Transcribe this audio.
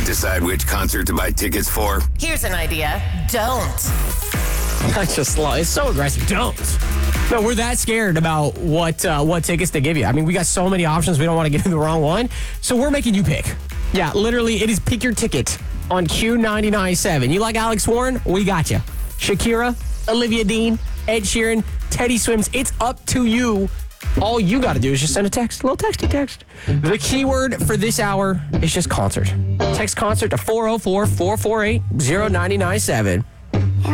decide which concert to buy tickets for? Here's an idea. Don't. That's just it's so aggressive. Don't. No, we're that scared about what tickets to give you. I mean, we got so many options. We don't want to give you the wrong one. So we're making you pick. Yeah, literally, it is pick your ticket on Q99.7. You like Alex Warren? We got you. Shakira, Olivia Dean, Ed Sheeran, Teddy Swims. It's up to you. All you got to do is just send a text, a little texty text. The keyword for this hour is just concert. Text concert to 404-448-0997.